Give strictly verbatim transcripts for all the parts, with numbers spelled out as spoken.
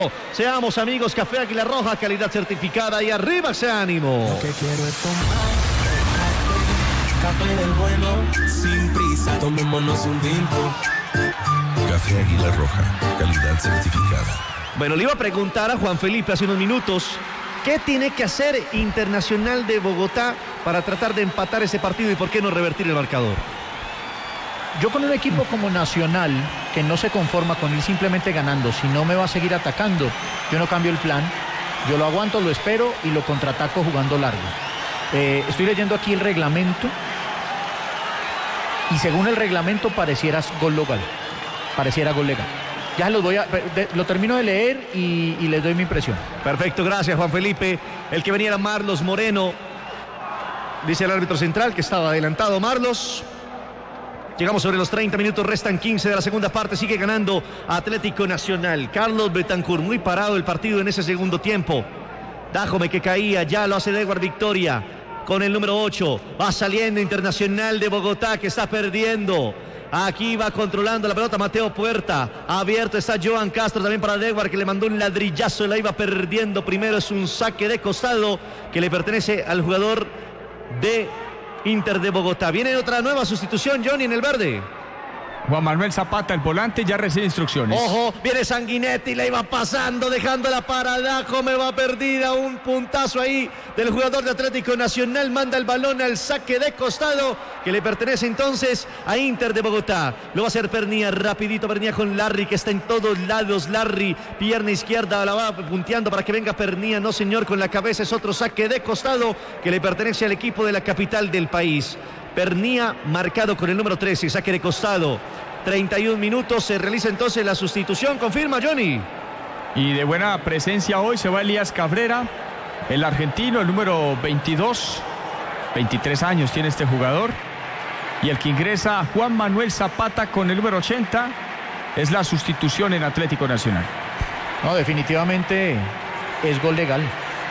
Seamos amigos, Café Águila Roja, calidad certificada y arriba ese ánimo. Lo que quiero es tomar café del bueno, sin prisa, tomémonos un tinto. Café Águila Roja, calidad certificada. Bueno, le iba a preguntar a Juan Felipe hace unos minutos, ¿qué tiene que hacer Internacional de Bogotá para tratar de empatar ese partido y por qué no revertir el marcador? Yo con un equipo como Nacional, que no se conforma con ir simplemente ganando, si no me va a seguir atacando, yo no cambio el plan, yo lo aguanto, lo espero y lo contraataco jugando largo. Eh, estoy leyendo aquí el reglamento y según el reglamento pareciera gol legal, pareciera gol legal. Ya los voy a, de, lo termino de leer y, y les doy mi impresión. Perfecto, gracias Juan Felipe. El que venía era Marlos Moreno, dice el árbitro central que estaba adelantado Marlos. Llegamos sobre los treinta minutos, restan quince de la segunda parte, sigue ganando Atlético Nacional. Carlos Betancur, muy parado el partido en ese segundo tiempo. Dájome que caía, ya lo hace Edward Victoria con el número ocho. Va saliendo Internacional de Bogotá que está perdiendo. Aquí va controlando la pelota Mateo Puerta. Abierto está Johan Castro también para Edward que le mandó un ladrillazo, la iba perdiendo. Primero es un saque de costado que le pertenece al jugador de Inter de Bogotá. Viene otra nueva sustitución, Johnny, en el verde. Juan Manuel Zapata, el volante, ya recibe instrucciones. Ojo, viene Sanguinetti, la iba pasando, dejándola para abajo, me va perdida, un puntazo ahí del jugador de Atlético Nacional, manda el balón al saque de costado, que le pertenece entonces a Inter de Bogotá. Lo va a hacer Pernía, rapidito Pernía con Larry, que está en todos lados, Larry, pierna izquierda, la va punteando para que venga Pernía, no señor, con la cabeza es otro saque de costado, que le pertenece al equipo de la capital del país. Pernía marcado con el número trece, saque de costado. treinta y un minutos, se realiza entonces la sustitución, confirma Johnny. Y de buena presencia hoy se va Elías Cabrera, el argentino, el número veintidós, veintitrés años tiene este jugador. Y el que ingresa Juan Manuel Zapata con el número ochenta, es la sustitución en Atlético Nacional. No, definitivamente es gol legal.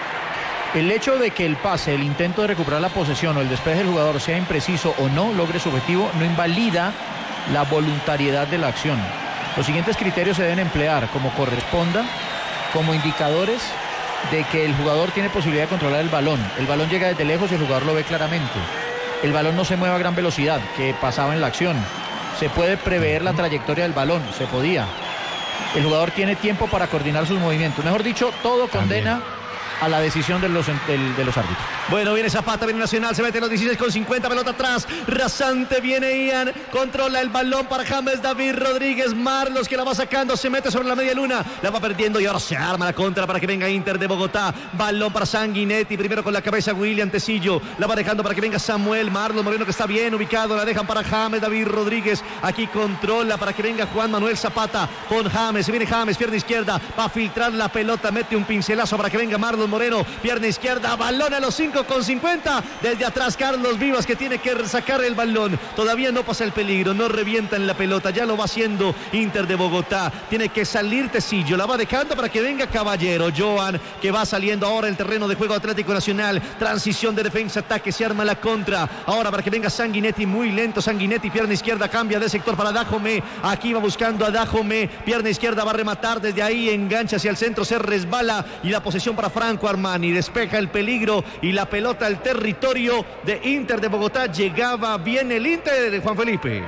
El hecho de que el pase, el intento de recuperar la posesión o el despeje del jugador sea impreciso o no logre su objetivo, no invalida la voluntariedad de la acción. Los siguientes criterios se deben emplear como corresponda, como indicadores de que el jugador tiene posibilidad de controlar el balón. El balón llega desde lejos y el jugador lo ve claramente. El balón no se mueve a gran velocidad, que pasaba en la acción. Se puede prever la trayectoria del balón, se podía. El jugador tiene tiempo para coordinar sus movimientos. Mejor dicho, todo condena También. a la decisión de los, de, de los árbitros. Bueno, viene Zapata, viene Nacional, se mete en los dieciséis con cincuenta, pelota atrás, rasante, viene Ian, controla el balón para James David Rodríguez, Marlos que la va sacando, se mete sobre la media luna, la va perdiendo y ahora se arma la contra para que venga Inter de Bogotá, balón para Sanguinetti, primero con la cabeza William Tecillo, la va dejando para que venga Samuel Marlos Moreno que está bien ubicado, la dejan para James David Rodríguez, aquí controla para que venga Juan Manuel Zapata con James, se viene James, pierna izquierda, va a filtrar la pelota, mete un pincelazo para que venga Marlos Moreno, pierna izquierda, balón a los cinco con cincuenta, desde atrás Carlos Vivas que tiene que sacar el balón, todavía no pasa el peligro, no revienta en la pelota, ya lo va haciendo Inter de Bogotá, tiene que salir Tecillo, la va dejando para que venga Caballero, Johan que va saliendo ahora el terreno de juego Atlético Nacional, transición de defensa, ataque, se arma la contra, ahora para que venga Sanguinetti, muy lento Sanguinetti, pierna izquierda, cambia de sector para Dájome, aquí va buscando a Dájome, pierna izquierda, va a rematar desde ahí, engancha hacia el centro, se resbala y la posesión para Franco Armani, despeja el peligro y la pelota al territorio de Inter de Bogotá, llegaba bien el Inter de Juan Felipe.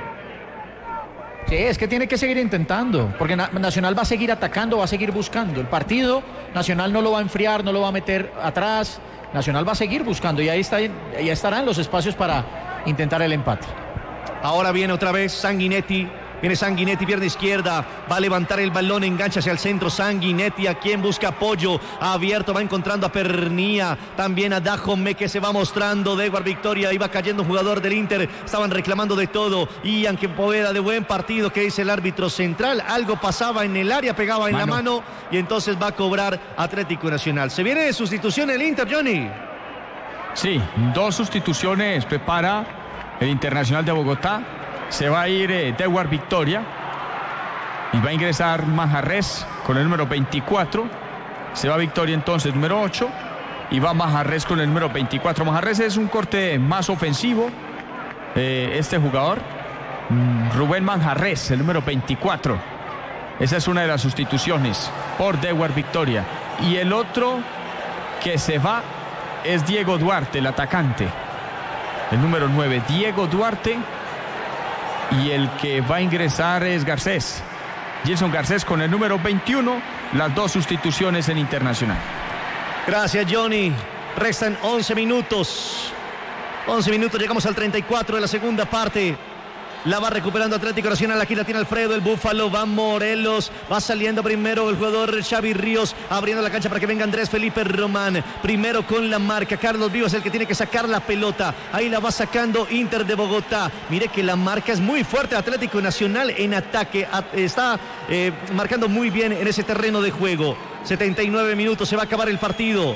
Sí, es que tiene que seguir intentando, porque Nacional va a seguir atacando, va a seguir buscando. El partido Nacional no lo va a enfriar, no lo va a meter atrás. Nacional va a seguir buscando y ahí está, ya estarán los espacios para intentar el empate. Ahora viene otra vez Sanguinetti. Viene Sanguinetti, pierna izquierda, va a levantar el balón, engancha hacia el centro, Sanguinetti, a quien busca apoyo, abierto, va encontrando a Pernía, también a Dájome que se va mostrando, de Edward Victoria, iba cayendo jugador del Inter, estaban reclamando de todo, Ian que Poveda de buen partido, que dice el árbitro central, algo pasaba en el área, pegaba en mano. la mano, y entonces va a cobrar Atlético Nacional. Se viene de sustitución el Inter, Johnny. Sí, dos sustituciones prepara el Internacional de Bogotá. Se va a ir eh, Edward Victoria y va a ingresar Manjarrés con el número veinticuatro. Se va Victoria entonces, número ocho, y va Manjarrés con el número veinticuatro. Manjarrés es un corte más ofensivo, eh, este jugador, Rubén Manjarrés, el número veinticuatro. Esa es una de las sustituciones. por Dewar Victoria. Y el otro que se va es Diego Duarte, el atacante. El número nueve, Diego Duarte. Y el que va a ingresar es Garcés. Gilson Garcés con el número veintiuno. Las dos sustituciones en Internacional. Gracias, Johnny. Restan once minutos. once minutos, llegamos al treinta y cuatro de la segunda parte. La va recuperando Atlético Nacional, aquí la tiene Alfredo, el Búfalo, va Morelos, va saliendo primero el jugador Xavi Ríos, abriendo la cancha para que venga Andrés Felipe Román, primero con la marca, Carlos Vivas el que tiene que sacar la pelota, ahí la va sacando Inter de Bogotá, mire que la marca es muy fuerte, Atlético Nacional en ataque, está eh, marcando muy bien en ese terreno de juego, setenta y nueve minutos, se va a acabar el partido,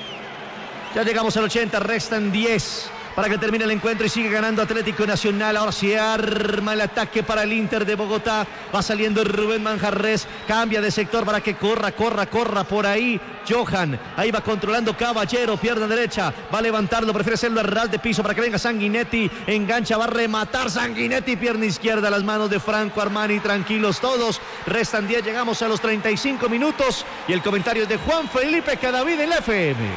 ya llegamos al ochenta, restan diez. Para que termine el encuentro y sigue ganando Atlético Nacional. Ahora se arma el ataque para el Inter de Bogotá. Va saliendo Rubén Manjarres. Cambia de sector para que corra, corra, corra por ahí. Johan. Ahí va controlando Caballero. Pierna derecha. Va a levantarlo. Prefiere hacerlo a ras de piso para que venga Sanguinetti. Engancha. Va a rematar Sanguinetti. Pierna izquierda. Las manos de Franco Armani. Tranquilos todos. Restan diez. Llegamos a los treinta y cinco minutos. Y el comentario es de Juan Felipe Cadavid del F M.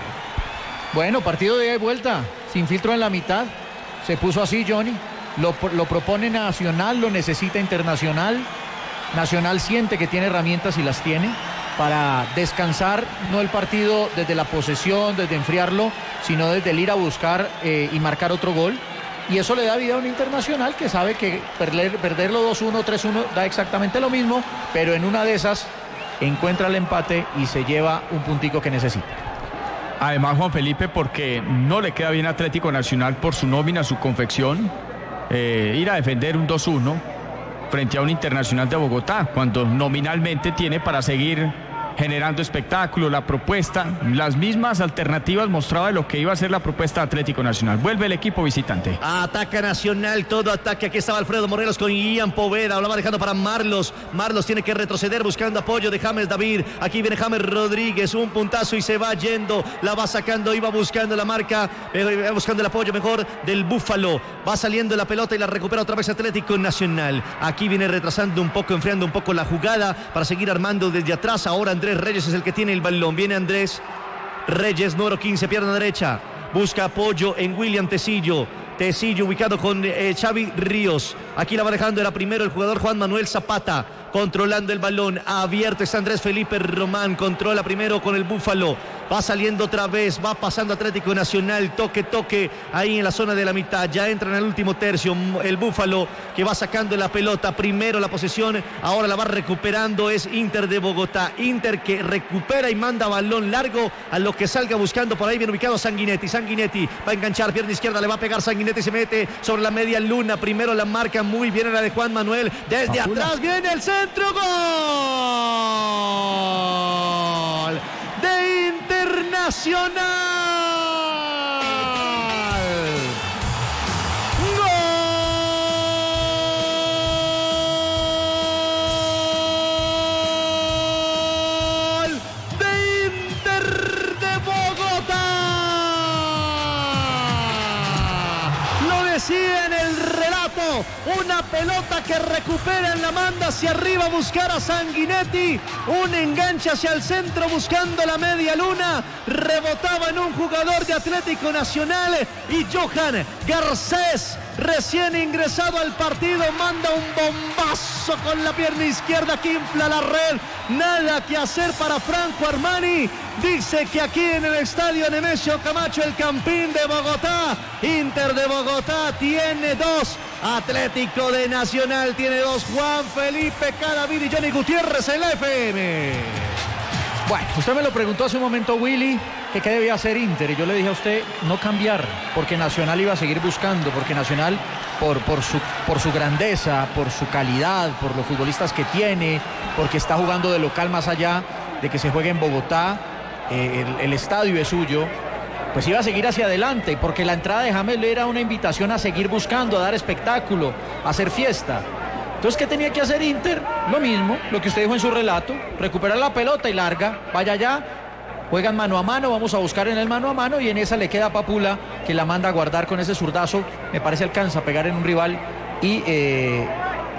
Bueno, partido de ida y vuelta, sin filtro en la mitad, se puso así Johnny, lo, lo propone Nacional, lo necesita Internacional, Nacional siente que tiene herramientas y las tiene para descansar, no el partido desde la posesión, desde enfriarlo, sino desde el ir a buscar eh, y marcar otro gol, y eso le da vida a un Internacional que sabe que perder, perderlo dos uno, tres uno da exactamente lo mismo, pero en una de esas encuentra el empate y se lleva un puntico que necesita. Además, Juan Felipe, porque no le queda bien Atlético Nacional por su nómina, su confección, eh, ir a defender un dos uno frente a un Internacional de Bogotá, cuando nominalmente tiene para seguir generando espectáculo, la propuesta, las mismas alternativas mostraba de lo que iba a ser la propuesta de Atlético Nacional. Vuelve el equipo visitante. Ataca Nacional, todo ataque. Aquí estaba Alfredo Morelos con Ian Poveda. Lo va dejando para Marlos. Marlos tiene que retroceder buscando apoyo de James David. Aquí viene James Rodríguez, un puntazo y se va yendo. La va sacando, iba buscando la marca, eh, buscando el apoyo mejor del Búfalo. Va saliendo la pelota y la recupera otra vez Atlético Nacional. Aquí viene retrasando un poco, enfriando un poco la jugada para seguir armando desde atrás. Ahora Andrés Reyes es el que tiene el balón. Viene Andrés Reyes, número quince, pierna derecha. Busca apoyo en William Tecillo. Tecillo ubicado con eh, Xavi Ríos. Aquí la va dejando, era primero el jugador Juan Manuel Zapata. Controlando el balón, abierto está Andrés Felipe Román, controla primero con el Búfalo, va saliendo otra vez, va pasando Atlético Nacional, toque, toque, ahí en la zona de la mitad, ya entra en el último tercio, el Búfalo que va sacando la pelota, primero la posesión, ahora la va recuperando, es Inter de Bogotá, Inter que recupera y manda balón largo a lo que salga buscando, por ahí bien ubicado Sanguinetti, Sanguinetti va a enganchar, pierna izquierda, le va a pegar Sanguinetti, se mete sobre la media luna, primero la marca muy bien, era de Juan Manuel, desde Papula. Atrás viene el centro. Centro gol de Internacional. Gol de Inter de Bogotá. Lo decía en el relato, una pelota que recupera en la manda hacia arriba, buscar a Sanguinetti, un enganche hacia el centro buscando la media luna, rebotaba en un jugador de Atlético Nacional y Johan Garcés, recién ingresado al partido, manda un bombazo con la pierna izquierda que infla la red, nada que hacer para Franco Armani, dice que aquí en el estadio Nemesio Camacho, el Campín de Bogotá, Inter de Bogotá tiene dos, Atlético de Nacional tiene dos. Juan Felipe Cadavid y Johnny Gutiérrez en la F M. Bueno, usted me lo preguntó hace un momento, Willy, que qué debía hacer Inter, y yo le dije a usted no cambiar, porque Nacional iba a seguir buscando, porque Nacional por, por, su, por su grandeza, por su calidad, por los futbolistas que tiene, porque está jugando de local más allá de que se juegue en Bogotá, eh, el, el estadio es suyo, pues iba a seguir hacia adelante, porque la entrada de James era una invitación a seguir buscando, a dar espectáculo, a hacer fiesta. Entonces, ¿qué tenía que hacer Inter? Lo mismo, lo que usted dijo en su relato, recuperar la pelota y larga, vaya allá, juegan mano a mano, vamos a buscar en el mano a mano, y en esa le queda a Papula, que la manda a guardar con ese zurdazo, me parece alcanza a pegar en un rival, y eh,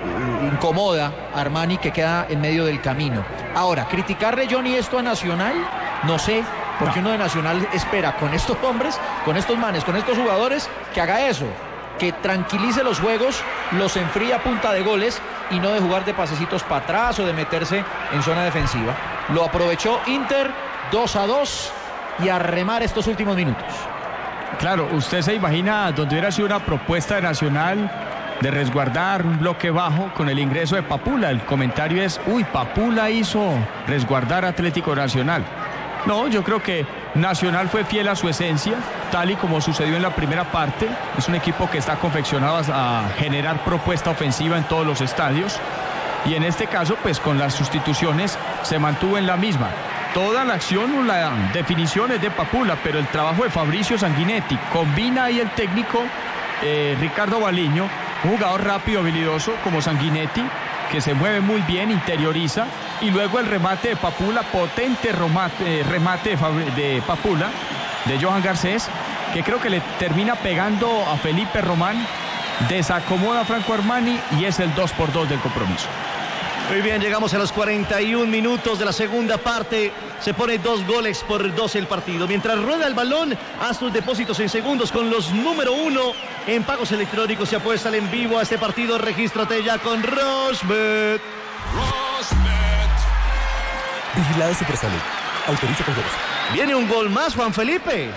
incomoda a Armani, que queda en medio del camino. Ahora, criticarle, Johnny, esto a Nacional, no sé, porque no. Uno de Nacional espera con estos hombres, con estos manes, con estos jugadores, que haga eso, que tranquilice los juegos, los enfría a punta de goles y no de jugar de pasecitos para atrás o de meterse en zona defensiva. Lo aprovechó Inter, dos a dos, y a remar estos últimos minutos. Claro, usted se imagina donde hubiera sido una propuesta de Nacional de resguardar un bloque bajo con el ingreso de Papula. El comentario es, uy, Papula hizo resguardar Atlético Nacional. No, yo creo que Nacional fue fiel a su esencia, tal y como sucedió en la primera parte. Es un equipo que está confeccionado a generar propuesta ofensiva en todos los estadios. Y en este caso, pues con las sustituciones se mantuvo en la misma. Toda la acción, la definición es de Papula, pero el trabajo de Fabricio Sanguinetti, combina ahí el técnico eh, Ricardo Baliño, un jugador rápido, habilidoso como Sanguinetti, que se mueve muy bien, interioriza, y luego el remate de Papula, potente remate, eh, remate de, Fabri, de Papula, de Johan Garcés, que creo que le termina pegando a Felipe Román, desacomoda a Franco Armani y es el dos por dos del compromiso. Muy bien, llegamos a los cuarenta y un minutos de la segunda parte. Se pone dos goles por dos el partido. Mientras rueda el balón, haz tus depósitos en segundos con los número uno en pagos electrónicos. Se apuesta en vivo a este partido. Regístrate ya con Rosbet. Rosbet. Vigilado Supersalud. Autoriza con goles. Viene un gol más, Juan Felipe.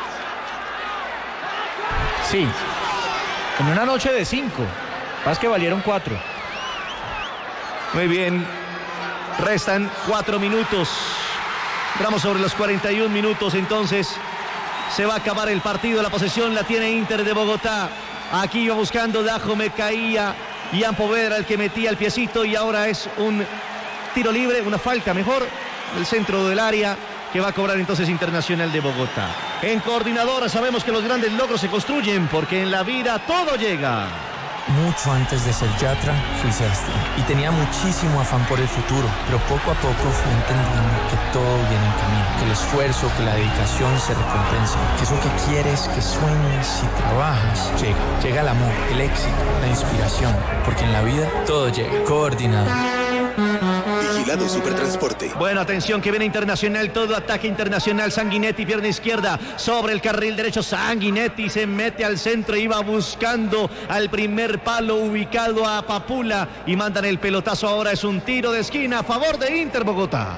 Sí. En una noche de cinco. Más que valieron cuatro. Muy bien, restan cuatro minutos. Entramos sobre los cuarenta y un minutos, entonces se va a acabar el partido. La posesión la tiene Inter de Bogotá. Aquí iba buscando Dajome, caía Ian Poveda, el que metía el piecito, y ahora es un tiro libre, una falta mejor, el centro del área, que va a cobrar entonces Internacional de Bogotá. En Coordinadora sabemos que los grandes logros se construyen, porque en la vida todo llega. Mucho antes de ser yatra, fui sastre y tenía muchísimo afán por el futuro, pero poco a poco fui entendiendo que todo viene en camino, que el esfuerzo, que la dedicación se recompensa, que eso que quieres, que sueñes y trabajas, llega. Llega el amor, el éxito, la inspiración, porque en la vida todo llega. Coordinado. Vigilado Supertransporte. Bueno, atención que viene Internacional, todo ataque Internacional. Sanguinetti, pierna izquierda, sobre el carril derecho. Sanguinetti se mete al centro, iba buscando al primer palo ubicado a Papula y mandan el pelotazo. Ahora es un tiro de esquina a favor de Inter Bogotá.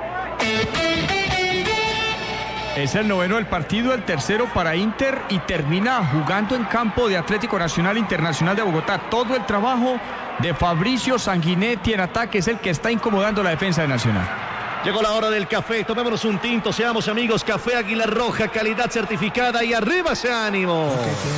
Es el noveno del partido, el tercero para Inter, y termina jugando en campo de Atlético Nacional Internacional de Bogotá. Todo el trabajo de Fabricio Sanguinetti en ataque es el que está incomodando la defensa de Nacional. Llegó la hora del café, tomémonos un tinto, seamos amigos. Café Águila Roja, calidad certificada, y arriba ese ánimo.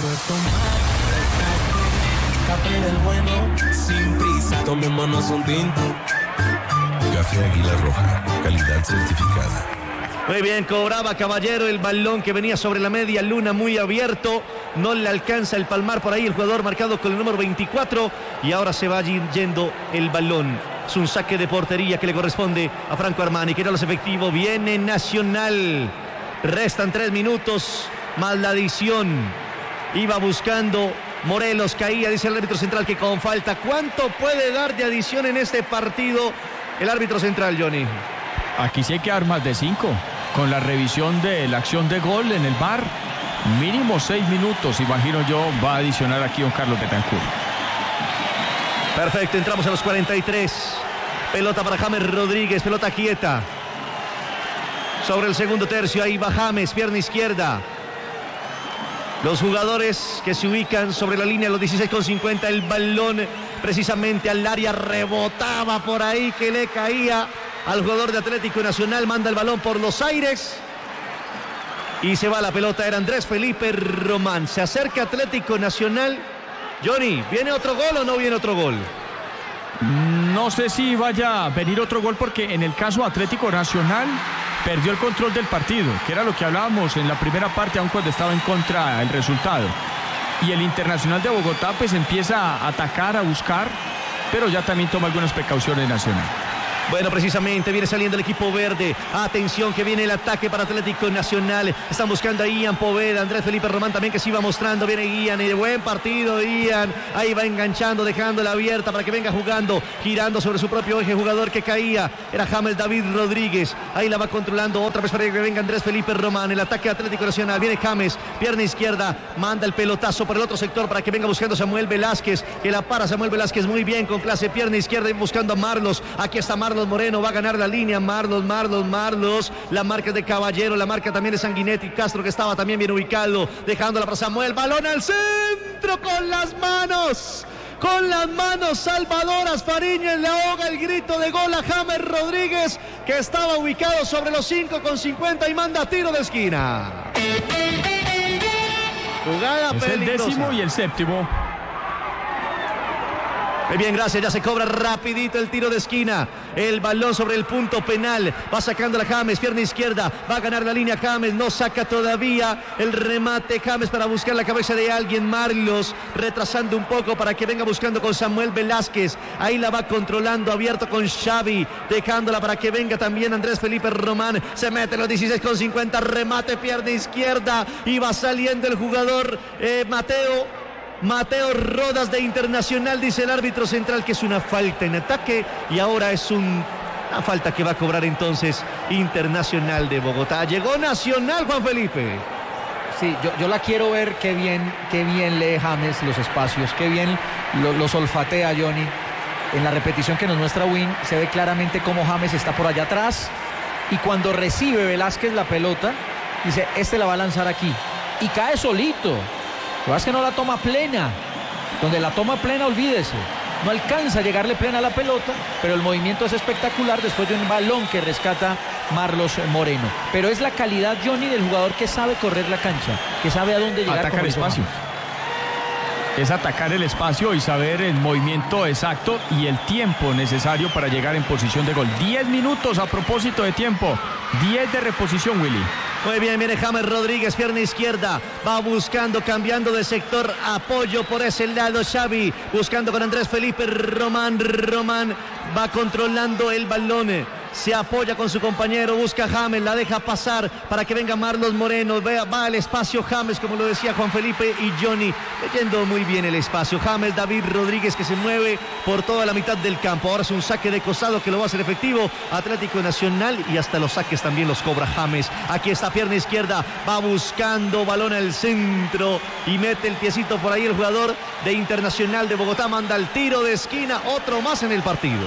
Café del bueno, sin prisa, tomémonos un tinto. Café Águila Roja, calidad certificada. Muy bien, cobraba Caballero el balón que venía sobre la media luna, muy abierto. No le alcanza el palmar por ahí el jugador marcado con el número veinticuatro. Y ahora se va yendo el balón. Es un saque de portería que le corresponde a Franco Armani, que no es efectivo. Viene Nacional. Restan tres minutos más la adición. Iba buscando Morelos, caía, dice el árbitro central que con falta. ¿Cuánto puede dar de adición en este partido el árbitro central, Johnny? Aquí sí hay que dar más de cinco. Con la revisión de la acción de gol en el V A R, mínimo seis minutos, imagino yo, va a adicionar aquí don Carlos Betancourt. Perfecto, entramos a los cuarenta y tres. Pelota para James Rodríguez, pelota quieta. Sobre el segundo tercio, ahí va James, pierna izquierda. Los jugadores que se ubican sobre la línea, los dieciséis con cincuenta, el balón precisamente al área, rebotaba por ahí, que le caía al jugador de Atlético Nacional, manda el balón por los aires y se va la pelota. Era Andrés Felipe Román. Se acerca Atlético Nacional. Johnny, ¿viene otro gol o no viene otro gol? No sé si vaya a venir otro gol, porque en el caso Atlético Nacional perdió el control del partido, que era lo que hablábamos en la primera parte, aun cuando estaba en contra el resultado. Y el Internacional de Bogotá pues empieza a atacar, a buscar, pero ya también toma algunas precauciones Nacional. Bueno, precisamente viene saliendo el equipo verde. Atención que viene el ataque para Atlético Nacional. Están buscando a Ian Poveda, Andrés Felipe Román también que se iba mostrando. Viene Ian y de buen partido Ian. Ahí va enganchando, dejándola abierta para que venga jugando, girando sobre su propio eje. Jugador que caía era James David Rodríguez. Ahí la va controlando otra vez para que venga Andrés Felipe Román. El ataque Atlético Nacional. Viene James, pierna izquierda, manda el pelotazo por el otro sector para que venga buscando Samuel Velázquez, que la para Samuel Velázquez muy bien con clase, pierna izquierda y buscando a Marlos. Aquí está Marlos Moreno, va a ganar la línea. Marlos, Marlos, Marlos. La marca de Caballero, la marca también de Sanguinetti. Castro que estaba también bien ubicado, dejándola para Samuel. Balón al centro con las manos. Con las manos Salvador Asfariñez le ahoga el grito de gol a James Rodríguez, que estaba ubicado sobre los cinco con cincuenta y manda tiro de esquina. Jugada es peligrosa. El décimo y el séptimo. Muy bien, gracias, ya se cobra rapidito el tiro de esquina, el balón sobre el punto penal, va sacando la James, pierna izquierda, va a ganar la línea James, no saca todavía el remate James para buscar la cabeza de alguien. Marlos retrasando un poco para que venga buscando con Samuel Velázquez, ahí la va controlando, abierto con Xavi, dejándola para que venga también Andrés Felipe Román, se mete los dieciséis con cincuenta, remate pierna izquierda y va saliendo el jugador eh, Mateo Mateo Rodas de Internacional, dice el árbitro central que es una falta en ataque y ahora es un, una falta que va a cobrar entonces Internacional de Bogotá. Llegó Nacional, Juan Felipe. Sí, yo, yo la quiero ver qué bien, qué bien lee James los espacios, qué bien lo, los olfatea Johnny. En la repetición que nos muestra Win se ve claramente cómo James está por allá atrás y cuando recibe Velázquez la pelota dice, este la va a lanzar aquí y cae solito. Lo que pasa es que no la toma plena. Donde la toma plena, olvídese. No alcanza a llegarle plena a la pelota, pero el movimiento es espectacular después de un balón que rescata Marlos Moreno. Pero es la calidad, Johnny, del jugador que sabe correr la cancha, que sabe a dónde llegar. Atacar espacio. Es atacar el espacio y saber el movimiento exacto y el tiempo necesario para llegar en posición de gol. diez minutos a propósito de tiempo. diez de reposición, Willy. Muy bien, viene James Rodríguez, pierna izquierda, va buscando, cambiando de sector, apoyo por ese lado, Xavi, buscando con Andrés Felipe Román, Román va controlando el balón, se apoya con su compañero, busca a James, la deja pasar para que venga Marlos Moreno, vea, va al espacio James, como lo decía Juan Felipe y Johnny, leyendo muy bien el espacio, James David Rodríguez que se mueve por toda la mitad del campo, ahora es un saque de costado que lo va a hacer efectivo, Atlético Nacional y hasta los saques también los cobra James, aquí está pierna izquierda, va buscando balón al centro y mete el piecito por ahí el jugador de Internacional de Bogotá, manda el tiro de esquina, otro más en el partido.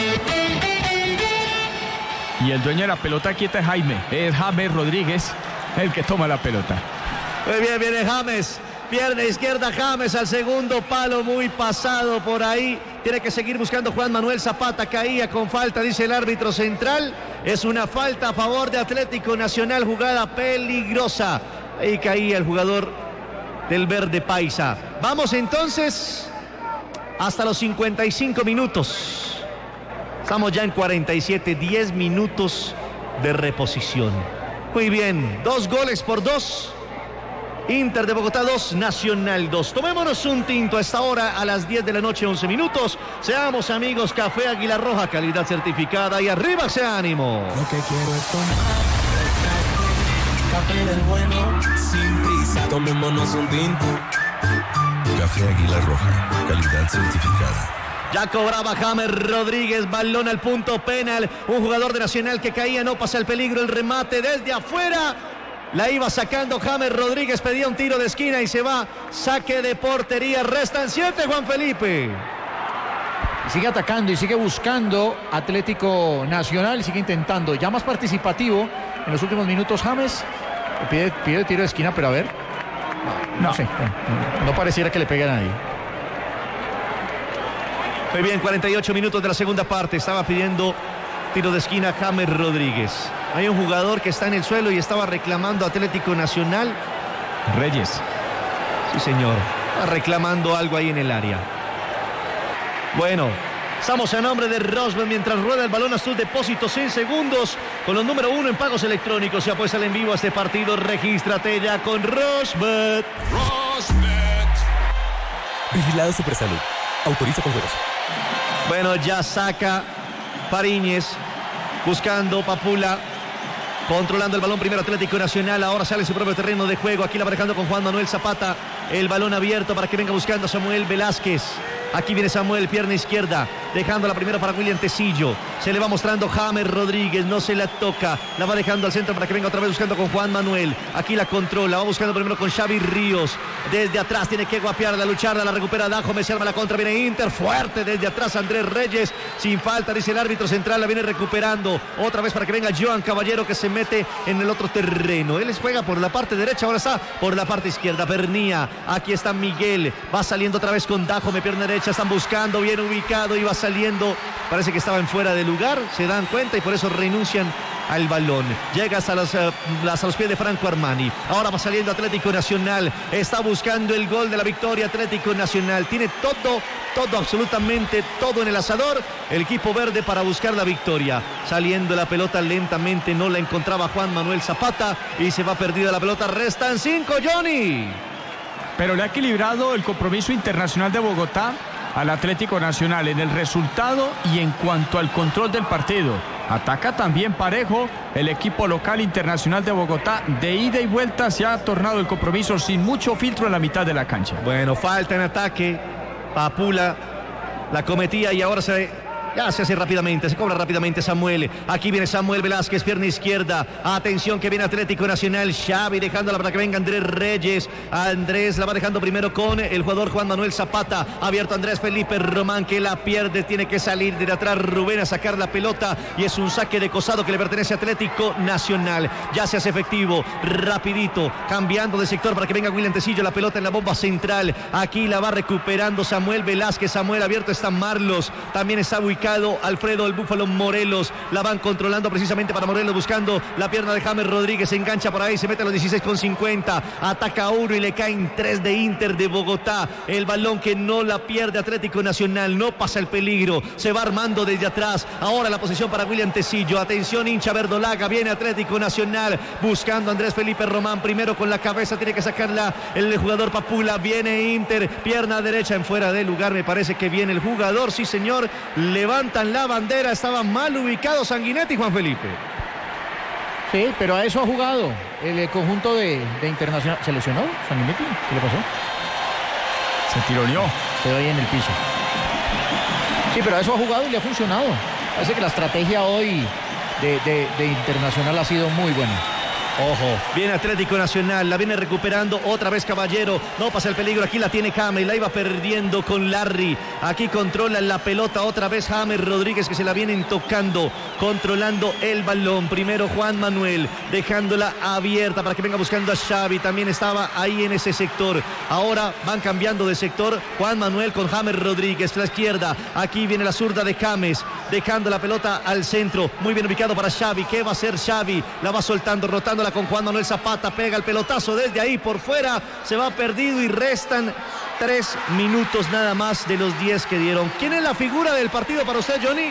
Y el dueño de la pelota quieta es Jaime, es James Rodríguez el que toma la pelota. Muy bien, viene James, pierna izquierda James al segundo palo, muy pasado por ahí, tiene que seguir buscando Juan Manuel Zapata, caía con falta, dice el árbitro central, es una falta a favor de Atlético Nacional, jugada peligrosa, ahí caía el jugador del verde paisa. Vamos entonces hasta los cincuenta y cinco minutos. Estamos ya en cuarenta y siete, diez minutos de reposición. Muy bien, dos goles por dos. Inter de Bogotá dos, Nacional dos. Tomémonos un tinto a esta hora, a las diez de la noche, once minutos. Seamos amigos, Café Águila Roja, calidad certificada y arriba ese ánimo. Lo que quiero es tomar café del bueno, sin prisa. Tomémonos un tinto. Café Águila Roja, calidad certificada. Ya cobraba James Rodríguez, balón al punto penal, un jugador de Nacional que caía, no pasa el peligro, el remate desde afuera, la iba sacando James Rodríguez, pedía un tiro de esquina y se va, saque de portería, restan siete, Juan Felipe. Y sigue atacando y sigue buscando Atlético Nacional, sigue intentando, ya más participativo en los últimos minutos James, pide, pide tiro de esquina, pero a ver, no, no sé, no, no pareciera que le pegue a nadie. Muy bien, cuarenta y ocho minutos de la segunda parte. Estaba pidiendo tiro de esquina James Rodríguez. Hay un jugador que está en el suelo y estaba reclamando Atlético Nacional. Reyes. Sí, señor. Está reclamando algo ahí en el área. Bueno, estamos a nombre de Rosbet mientras rueda el balón a sus depósitos en segundos. Con los número uno en pagos electrónicos. Se apuesta en vivo a este partido. Regístrate ya con Rosbet. Rosbet. Vigilado Supersalud. Autoriza con juegos. Bueno, ya saca Fariñez buscando Papula. Controlando el balón primero Atlético Nacional, ahora sale su propio terreno de juego, aquí la manejando con Juan Manuel Zapata, el balón abierto para que venga buscando a Samuel Velázquez. Aquí viene Samuel, pierna izquierda, dejando la primera para William Tecillo. Se le va mostrando James Rodríguez, no se la toca. La va dejando al centro para que venga otra vez buscando con Juan Manuel. Aquí la controla, va buscando primero con Xavi Ríos. Desde atrás tiene que guapearla, lucharla, la recupera Dajo, se arma la contra, viene Inter, fuerte desde atrás Andrés Reyes. Sin falta, dice el árbitro central, la viene recuperando. Otra vez para que venga Joan Caballero, que se mete en el otro terreno. Él juega por la parte derecha, ahora está por la parte izquierda. Pernía, aquí está Miguel, va saliendo otra vez con Dajo, me pierna derecha. Están buscando, bien ubicado, iba saliendo, parece que estaba en fuera de lugar, se dan cuenta y por eso renuncian al balón. Llega hasta los, uh, hasta los pies de Franco Armani. Ahora va saliendo Atlético Nacional, está buscando el gol de la victoria Atlético Nacional. Tiene todo, todo, absolutamente todo en el asador el equipo verde para buscar la victoria. Saliendo la pelota lentamente, no la encontraba Juan Manuel Zapata y se va perdida la pelota. Restan cinco, Johnny. Pero le ha equilibrado el compromiso internacional de Bogotá al Atlético Nacional en el resultado y en cuanto al control del partido. Ataca también parejo el equipo local Internacional de Bogotá. De ida y vuelta se ha tornado el compromiso sin mucho filtro en la mitad de la cancha. Bueno, falta en ataque. Papula la cometía y ahora se... Ya se hace rápidamente, se cobra rápidamente Samuel. Aquí viene Samuel Velázquez, pierna izquierda. Atención que viene Atlético Nacional. Xavi dejándola para que venga Andrés Reyes. Andrés la va dejando primero con el jugador Juan Manuel Zapata. Abierto Andrés Felipe Román, que la pierde. Tiene que salir de atrás Rubén a sacar la pelota. Y es un saque de costado que le pertenece a Atlético Nacional. Ya se hace efectivo, rapidito. Cambiando de sector para que venga William Tecillo. La pelota en la bomba central. Aquí la va recuperando Samuel Velázquez. Samuel abierto está Marlos. También está ubicado Alfredo el Búfalo Morelos. La van controlando precisamente para Morelos, buscando la pierna de James Rodríguez. Se engancha por ahí, se mete a los dieciséis con cincuenta. Ataca uno y le caen tres de Inter de Bogotá. El balón que no la pierde Atlético Nacional. No pasa el peligro. Se va armando desde atrás. Ahora la posición para William Tecillo. Atención, hincha verdolaga. Viene Atlético Nacional buscando a Andrés Felipe Román. Primero con la cabeza. Tiene que sacarla el jugador Papula. Viene Inter. Pierna derecha en fuera de lugar. Me parece que viene el jugador. Sí, señor. Levantan la bandera. Estaba mal ubicado Sanguinetti, Juan Felipe. Sí, pero a eso ha jugado el conjunto de, de Internacional. ¿Se lesionó Sanguinetti? ¿Qué le pasó? Se tironeó. Quedó ahí en el piso. Sí, pero a eso ha jugado y le ha funcionado. Parece que la estrategia hoy de, de, de Internacional ha sido muy buena. Ojo, viene Atlético Nacional, la viene recuperando otra vez Caballero, no pasa el peligro, aquí la tiene James, la iba perdiendo con Larry, aquí controla la pelota otra vez James Rodríguez, que se la vienen tocando, controlando el balón, primero Juan Manuel, dejándola abierta para que venga buscando a Xavi, también estaba ahí en ese sector, ahora van cambiando de sector, Juan Manuel con James Rodríguez, la izquierda, aquí viene la zurda de James, dejando la pelota al centro, muy bien ubicado para Xavi, ¿qué va a hacer Xavi? La va soltando, rotándola con Juan Manuel Zapata, pega el pelotazo desde ahí por fuera, se va perdido y restan tres minutos nada más de los diez que dieron. ¿Quién es la figura del partido para usted, Johnny?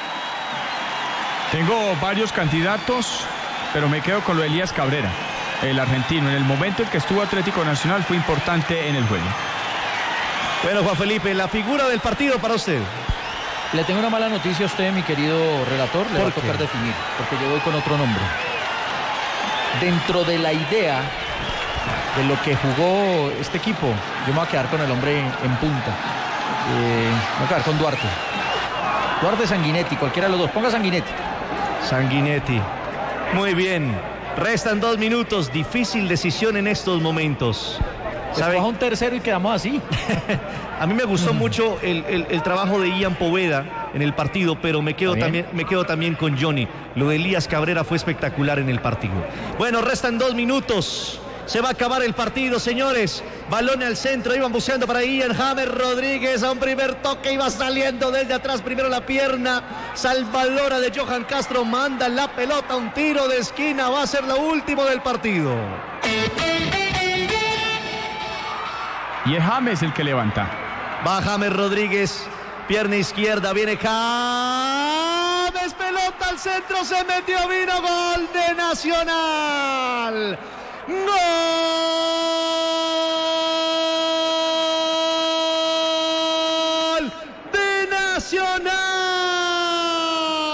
Tengo varios candidatos, pero me quedo con lo de Elías Cabrera, el argentino. En el momento en que estuvo Atlético Nacional fue importante en el juego. Bueno, Juan Felipe, la figura del partido para usted. Le tengo una mala noticia a usted, mi querido relator, le va a tocar definir, porque yo voy con otro nombre. Dentro de la idea de lo que jugó este equipo, yo me voy a quedar con el hombre en punta. Eh, me voy a quedar con Duarte. Duarte Sanguinetti, cualquiera de los dos. Ponga Sanguinetti. Sanguinetti. Muy bien. Restan dos minutos. Difícil decisión en estos momentos. ¿Sabe? Pues un tercero y quedamos así. A mí me gustó mucho el, el, el trabajo de Ian Poveda en el partido, pero me quedo, también, me quedo también con Johnny. Lo de Elías Cabrera fue espectacular en el partido. Bueno, restan dos minutos. Se va a acabar el partido, señores. Balón al centro, iban buscando para Ian James Rodríguez. A un primer toque, iba saliendo desde atrás. Primero la pierna salvadora de Johan Castro. Manda la pelota, un tiro de esquina. Va a ser lo último del partido. Y es James el que levanta. Va James Rodríguez, pierna izquierda, viene James, pelota al centro, se metió, vino, gol de Nacional. ¡Gol de Nacional!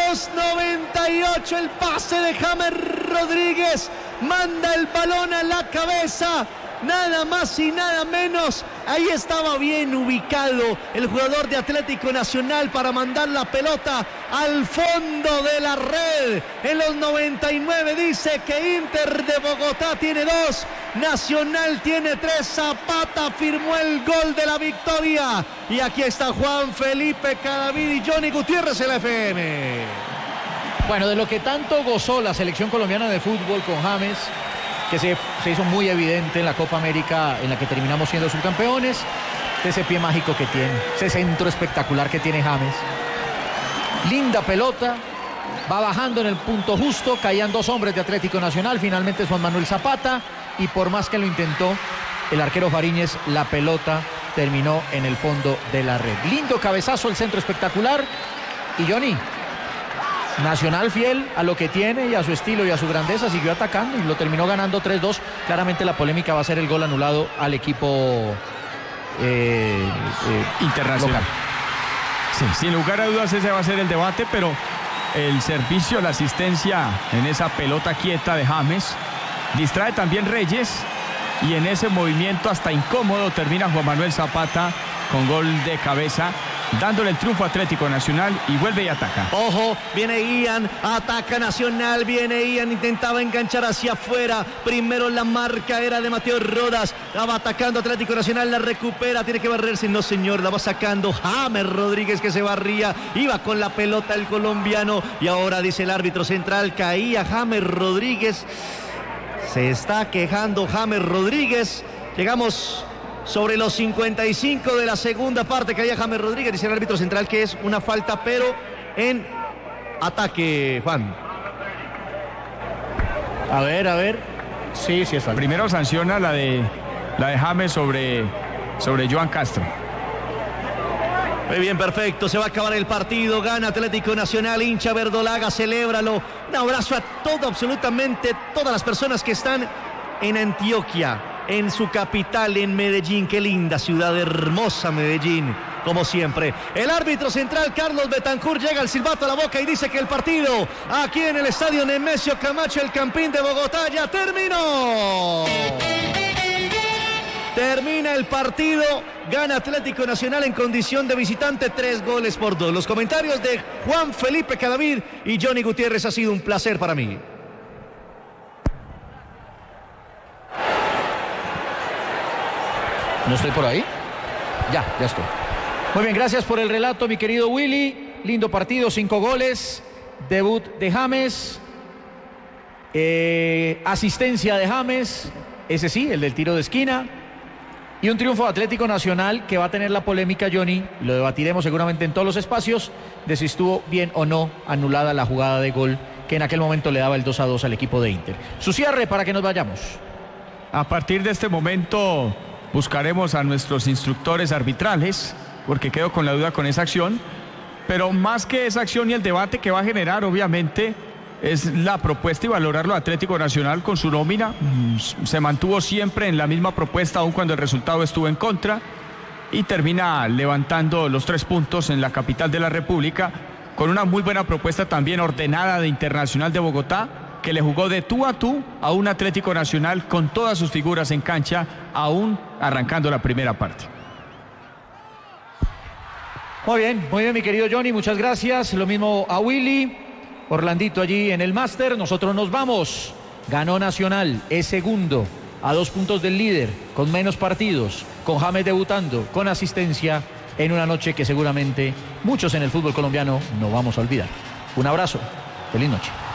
los noventa y ocho el pase de James Rodríguez. Manda el balón a la cabeza. Nada más y nada menos. Ahí estaba bien ubicado el jugador de Atlético Nacional para mandar la pelota al fondo de la red. En los noventa y nueve dice que Inter de Bogotá tiene dos, Nacional tiene tres. Zapata firmó el gol de la victoria. Y aquí está Juan Felipe Cadavid y Johnny Gutiérrez en la F M. Bueno, de lo que tanto gozó la selección colombiana de fútbol con James, que se, se hizo muy evidente en la Copa América en la que terminamos siendo subcampeones, de ese pie mágico que tiene, ese centro espectacular que tiene James. Linda pelota, va bajando en el punto justo, caían dos hombres de Atlético Nacional, finalmente Juan Manuel Zapata, y por más que lo intentó el arquero Fariñez, la pelota terminó en el fondo de la red. Lindo cabezazo, el centro espectacular. Y Johnny, Nacional, fiel a lo que tiene y a su estilo y a su grandeza, siguió atacando y lo terminó ganando tres dos. Claramente la polémica va a ser el gol anulado al equipo eh, eh, internacional. Local. Sí, sin lugar a dudas ese va a ser el debate, pero el servicio, la asistencia en esa pelota quieta de James distrae también Reyes, y en ese movimiento hasta incómodo termina Juan Manuel Zapata con gol de cabeza, dándole el triunfo a Atlético Nacional, y vuelve y ataca. Ojo, viene Ian, ataca Nacional, viene Ian, intentaba enganchar hacia afuera. Primero la marca era de Mateo Rodas, la va atacando Atlético Nacional, la recupera, tiene que barrerse, no señor, la va sacando James Rodríguez, que se barría, iba con la pelota el colombiano, y ahora dice el árbitro central, caía James Rodríguez. Se está quejando James Rodríguez. Llegamos sobre los cincuenta y cinco de la segunda parte, caía James Rodríguez, dice el árbitro central que es una falta, pero en ataque, Juan. A ver, a ver. Sí, sí es falta. Primero sanciona la de la de James sobre, sobre Joan Castro. Muy bien, perfecto, se va a acabar el partido, gana Atlético Nacional, hincha verdolaga, celébralo. Un abrazo a todo, absolutamente todas las personas que están en Antioquia, en su capital, en Medellín. Qué linda ciudad, hermosa Medellín, como siempre. El árbitro central, Carlos Betancur, llega el silbato a la boca y dice que el partido aquí en el estadio Nemesio Camacho, el Campín de Bogotá, ya terminó. Termina el partido, gana Atlético Nacional en condición de visitante, tres goles por dos. Los comentarios de Juan Felipe Cadavid y Johnny Gutiérrez, ha sido un placer para mí. ¿No estoy por ahí? Ya, ya estoy. Muy bien, gracias por el relato, mi querido Willy. Lindo partido, cinco goles, debut de James, eh, asistencia de James, ese sí, el del tiro de esquina. Y un triunfo de Atlético Nacional que va a tener la polémica, Johnny, y lo debatiremos seguramente en todos los espacios, de si estuvo bien o no anulada la jugada de gol que en aquel momento le daba el dos a dos al equipo de Inter. Su cierre para que nos vayamos. A partir de este momento buscaremos a nuestros instructores arbitrales, porque quedo con la duda con esa acción, pero más que esa acción y el debate que va a generar, obviamente, es la propuesta y valorarlo a Atlético Nacional con su nómina. Se mantuvo siempre en la misma propuesta, aun cuando el resultado estuvo en contra, y termina levantando los tres puntos en la capital de la República, con una muy buena propuesta también ordenada de Internacional de Bogotá, que le jugó de tú a tú a un Atlético Nacional con todas sus figuras en cancha, aún arrancando la primera parte. Muy bien, muy bien, mi querido Johnny, muchas gracias. Lo mismo a Willy. Orlandito allí en el máster. Nosotros nos vamos. Ganó Nacional, es segundo, a dos puntos del líder, con menos partidos, con James debutando, con asistencia, en una noche que seguramente muchos en el fútbol colombiano no vamos a olvidar. Un abrazo, feliz noche.